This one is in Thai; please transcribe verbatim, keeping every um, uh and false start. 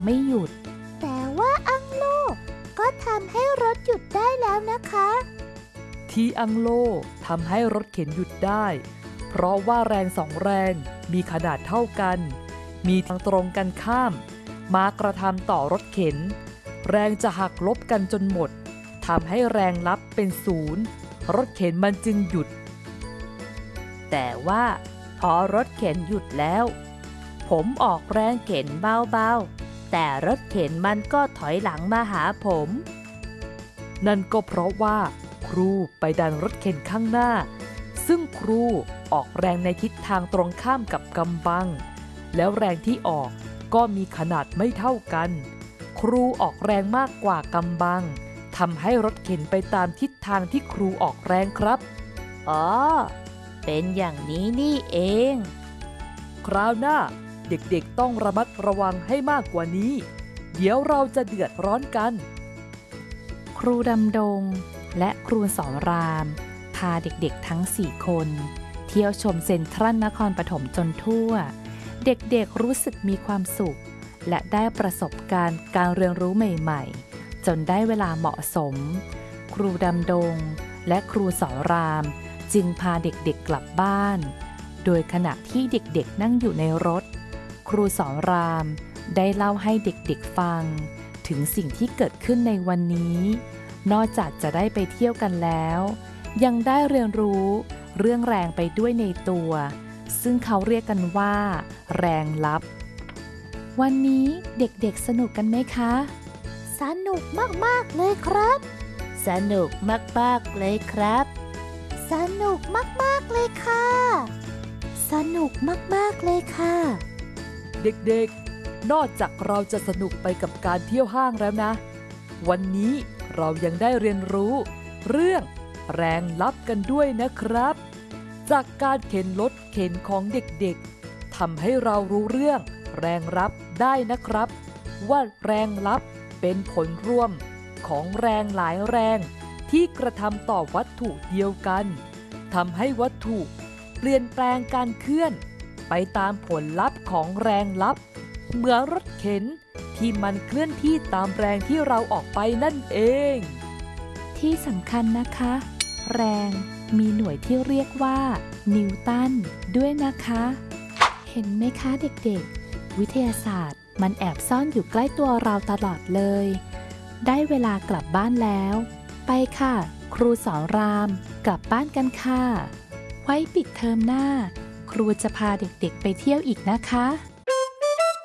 ไม่หยุดแต่ว่าอังโลก็ทำให้รถหยุดได้แล้วนะคะที่อังโลทำให้รถเข็นหยุดได้เพราะว่าแรงสองแรงมีขนาดเท่ากันมีทางตรงกันข้ามมากระทำต่อรถเข็นแรงจะหักลบกันจนหมดทำให้แรงลับเป็นศูนย์รถเข็นมันจึงหยุดแต่ว่าพอรถเข็นหยุดแล้วผมออกแรงเข็นเบาๆแต่รถเข็นมันก็ถอยหลังมาหาผมนั่นก็เพราะว่าครูไปดันรถเข็นข้างหน้าซึ่งครูออกแรงในทิศทางตรงข้ามกับกำบังแล้วแรงที่ออกก็มีขนาดไม่เท่ากันครูออกแรงมากกว่ากำบังทำให้รถเข็นไปตามทิศทางที่ครูออกแรงครับอ๋อเป็นอย่างนี้นี่เองคราวหน้าเด็กๆต้องระมัดระวังให้มากกว่านี้เดี๋ยวเราจะเดือดร้อนกันครูดำดงและครูสอนรามพาเด็กๆทั้งสี่คนเที่ยวชมเซ็นทรัลนครปฐมจนทั่วเด็กๆรู้สึกมีความสุขและได้ประสบการณ์การเรียนรู้ใหม่ๆจนได้เวลาเหมาะสมครูดำดงและครูสอนรามจึงพาเด็กๆกลับบ้านโดยขณะที่เด็กๆนั่งอยู่ในรถครูสอนรามได้เล่าให้เด็กๆฟังถึงสิ่งที่เกิดขึ้นในวันนี้นอกจากจะได้ไปเที่ยวกันแล้วยังได้เรียนรู้เรื่องแรงไปด้วยในตัวซึ่งเขาเรียกกันว่าแรงลับวันนี้เด็กๆสนุกกันไหมคะสนุกมากๆเลยครับสนุกมากๆเลยครับสนุกมากๆเลยค่ะสนุกมากๆเลยค่ะเด็กๆนอกจากเราจะสนุกไปกับการเที่ยวห้างแล้วนะวันนี้เรายังได้เรียนรู้เรื่องแรงลับกันด้วยนะครับจากการเข็นรถเข็นของเด็กๆทำให้เรารู้เรื่องแรงลับได้นะครับว่าแรงลับเป็นผลร่วมของแรงหลายแรงที่กระทำต่อวัตถุเดียวกันทำให้วัตถุเปลี่ยนแปลงการเคลื่อนไปตามผลลัพธ์ของแรงลับเหมือนรถเข็นที่มันเคลื่อนที่ตามแรงที่เราออกไปนั่นเองที่สำคัญนะคะแรงมีหน่วยที่เรียกว่านิวตันด้วยนะคะเห็นไหมคะเด็กๆวิทยาศาสตร์มันแอบซ่อนอยู่ใกล้ตัวเราตลอดเลยได้เวลากลับบ้านแล้วไปค่ะครูสอนรามกลับบ้านกันค่ะไว้ปิดเทอมหน้าครูจะพาเด็กๆไปเที่ยวอีกนะคะ